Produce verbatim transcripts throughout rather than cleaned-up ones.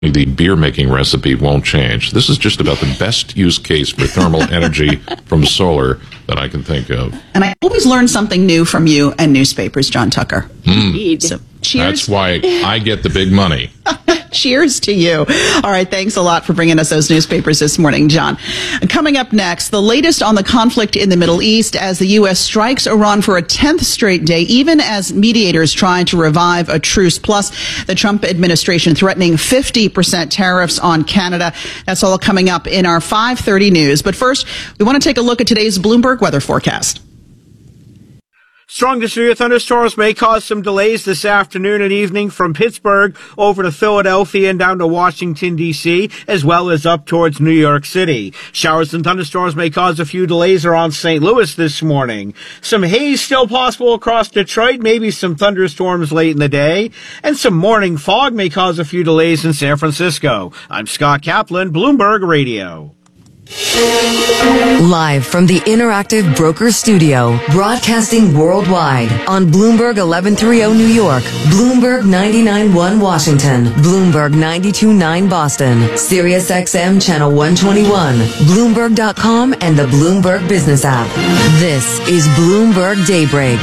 the beer-making recipe won't change. This is just about the best use case for thermal energy from solar that I can think of. And I always learn something new from you and newspapers, John Tucker. Mm. So, cheers. That's why I get the big money. Cheers to you. All right, thanks a lot for bringing us those newspapers this morning, John. Coming up next, the latest on the conflict in the Middle East as the U S strikes Iran for a tenth straight day, even as mediators try to revive a truce. Plus, the Trump administration threatening fifty percent tariffs on Canada. That's all coming up in our five thirty news. But first, we want to take a look at today's Bloomberg weather forecast. Strong to severe thunderstorms may cause some delays this afternoon and evening from Pittsburgh over to Philadelphia and down to Washington, D C, as well as up towards New York City. Showers and thunderstorms may cause a few delays around Saint Louis this morning. Some haze still possible across Detroit, maybe some thunderstorms late in the day, and some morning fog may cause a few delays in San Francisco. I'm Scott Kaplan, Bloomberg Radio. Live from the Interactive Broker Studio, broadcasting worldwide on Bloomberg eleven thirty New York, Bloomberg ninety-nine point one Washington, Bloomberg ninety-two point nine Boston, Sirius X M Channel one twenty-one, Bloomberg dot com, and the Bloomberg Business app. This is Bloomberg Daybreak.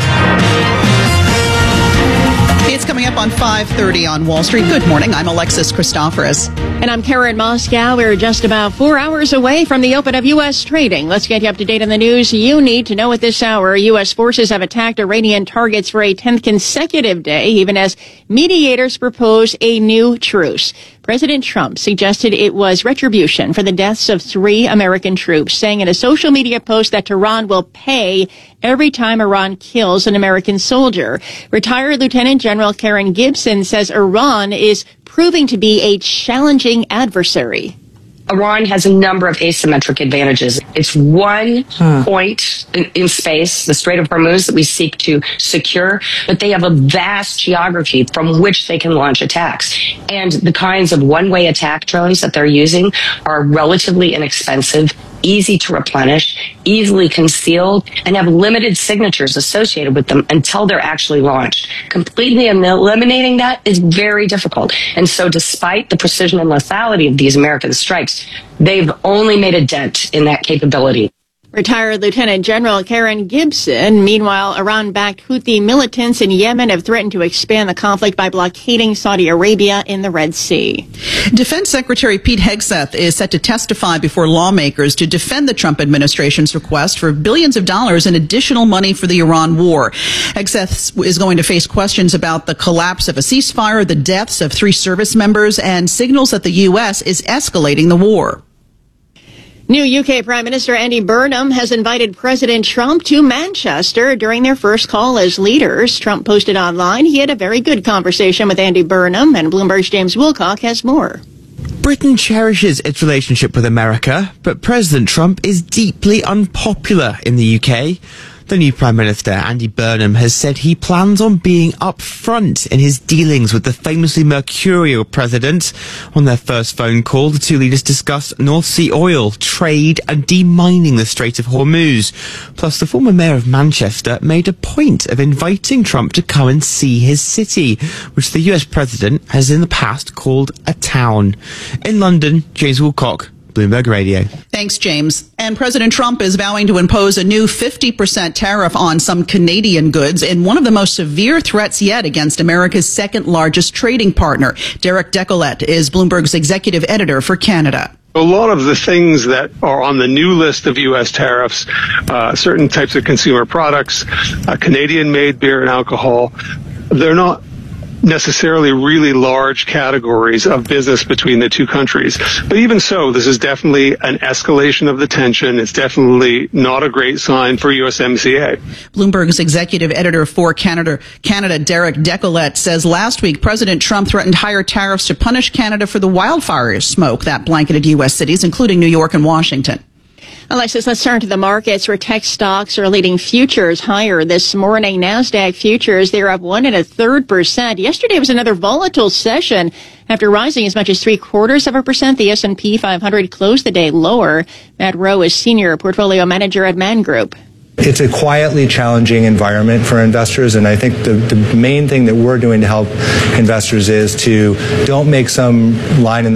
It's coming up on five thirty on Wall Street. Good morning. I'm Alexis Christoforous. And I'm Karen Moscow. We're just about four hours away from the open of U S trading. Let's get you up to date on the news you need to know at this hour. U S forces have attacked Iranian targets for a tenth consecutive day, even as mediators propose a new truce. President Trump suggested it was retribution for the deaths of three American troops, saying in a social media post that Tehran will pay every time Iran kills an American soldier. Retired Lieutenant General Karen Gibson says Iran is proving to be a challenging adversary. Iran has a number of asymmetric advantages. It's one huh. point in, in space, the Strait of Hormuz, that we seek to secure, but they have a vast geography from which they can launch attacks. And the kinds of one-way attack drones that they're using are relatively inexpensive, easy to replenish, easily concealed, and have limited signatures associated with them until they're actually launched. Completely eliminating that is very difficult. And so despite the precision and lethality of these American strikes, they've only made a dent in that capability. Retired Lieutenant General Karen Gibson. Meanwhile, Iran-backed Houthi militants in Yemen have threatened to expand the conflict by blockading Saudi Arabia in the Red Sea. Defense Secretary Pete Hegseth is set to testify before lawmakers to defend the Trump administration's request for billions of dollars in additional money for the Iran war. Hegseth is going to face questions about the collapse of a ceasefire, the deaths of three service members, and signals that the U S is escalating the war. New U K Prime Minister Andy Burnham has invited President Trump to Manchester during their first call as leaders. Trump posted online he had a very good conversation with Andy Burnham, and Bloomberg's James Wilcock has more. Britain cherishes its relationship with America, but President Trump is deeply unpopular in the U K. The new Prime Minister, Andy Burnham, has said he plans on being upfront in his dealings with the famously mercurial president. On their first phone call, the two leaders discussed North Sea oil, trade, and demining the Strait of Hormuz. Plus, the former mayor of Manchester made a point of inviting Trump to come and see his city, which the U S president has in the past called a town. In London, James Wilcock, Bloomberg Radio. Thanks, James. And President Trump is vowing to impose a new fifty percent tariff on some Canadian goods in one of the most severe threats yet against America's second largest trading partner. Derek Decollette is Bloomberg's executive editor for Canada. A lot of the things that are on the new list of U S tariffs, uh, certain types of consumer products, uh, Canadian-made beer and alcohol, they're not necessarily really large categories of business between the two countries. But even so, this is definitely an escalation of the tension. It's definitely not a great sign for U S M C A. Bloomberg's executive editor for Canada, Canada, Derek Decollette, says last week President Trump threatened higher tariffs to punish Canada for the wildfire smoke that blanketed U S cities, including New York and Washington. Alexis, let's turn to the markets where tech stocks are leading futures higher this morning. NASDAQ futures, they're up one and a third percent. Yesterday was another volatile session. After rising as much as three quarters of a percent, the S and P five hundred closed the day lower. Matt Rowe is senior portfolio manager at Man Group. It's a quietly challenging environment for investors, and I think the, the main thing that we're doing to help investors is to don't make some line in the